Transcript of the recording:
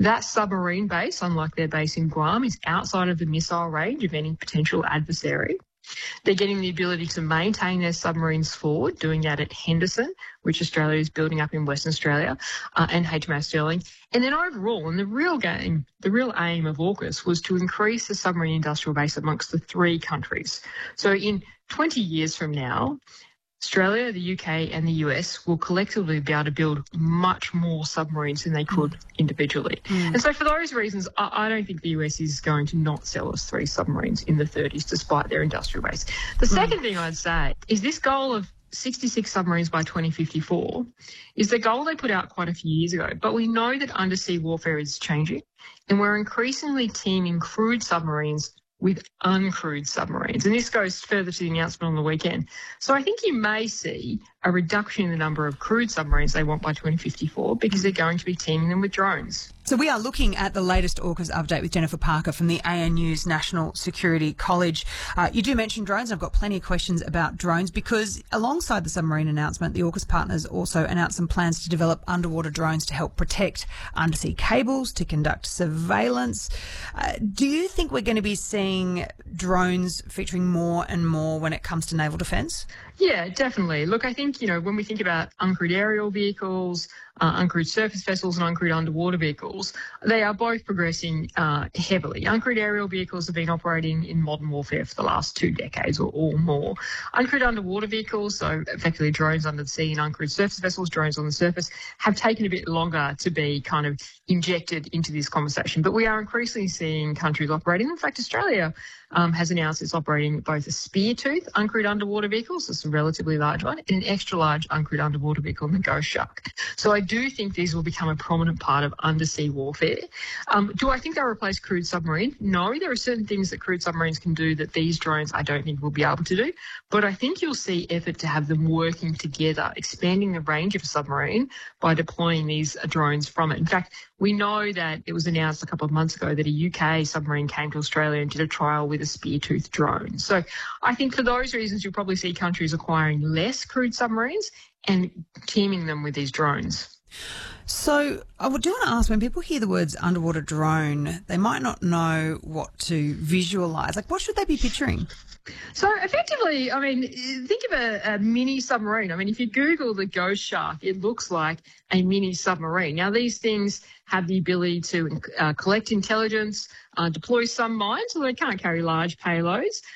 That submarine base, unlike their base in Guam, is outside of the missile range of any potential adversary. They're getting the ability to maintain their submarines forward, doing that at Henderson, which Australia is building up in Western Australia, and HMAS Sterling. And then overall, and the real aim of AUKUS was to increase the submarine industrial base amongst the three countries. So in 20 years from now, Australia, the UK and the US will collectively be able to build much more submarines than they could individually. And so for those reasons, I don't think the US is going to not sell us 3 submarines in the 30s despite their industrial base. The second thing I'd say is this goal of 66 submarines by 2054 is the goal they put out quite a few years ago. But we know that undersea warfare is changing and we're increasingly teaming crewed submarines with uncrewed submarines. And this goes further to the announcement on the weekend. So I think you may see a reduction in the number of crewed submarines they want by 2054 because they're going to be teaming them with drones. So we are looking at the latest AUKUS update with Jennifer Parker from the ANU's National Security College. You do mention drones. I've got plenty of questions about drones because alongside the submarine announcement, the AUKUS partners also announced some plans to develop underwater drones to help protect undersea cables, to conduct surveillance. Do you think we're going to be seeing drones featuring more and more when it comes to naval defence? Yeah, definitely. Look, I think, when we think about uncrewed aerial vehicles, uncrewed surface vessels and uncrewed underwater vehicles, they are both progressing heavily. Uncrewed aerial vehicles have been operating in modern warfare for the last 2 decades or more. Uncrewed underwater vehicles, so effectively drones under the sea, and uncrewed surface vessels, drones on the surface, have taken a bit longer to be kind of injected into this conversation. But we are increasingly seeing countries operating. In fact, Australia has announced it's operating both a Speartooth uncrewed underwater vehicle, so it's a relatively large one, and an extra large uncrewed underwater vehicle, the Ghost Shark. So I do think these will become a prominent part of undersea warfare. Do I think they'll replace crewed submarine? No, there are certain things that crewed submarines can do that these drones I don't think will be able to do. But I think you'll see effort to have them working together, expanding the range of a submarine by deploying these drones from it. In fact, we know that it was announced a couple of months ago that a UK submarine came to Australia and did a trial with a Speartooth drone. So I think for those reasons, you'll probably see countries acquiring less crewed submarines and teaming them with these drones. So I do want to ask, when people hear the words underwater drone, they might not know what to visualise. Like, what should they be picturing? So effectively, think of a mini submarine. If you Google the Ghost Shark, it looks like a mini submarine. Now, these things have the ability to collect intelligence, deploy some mines, so they can't carry large payloads,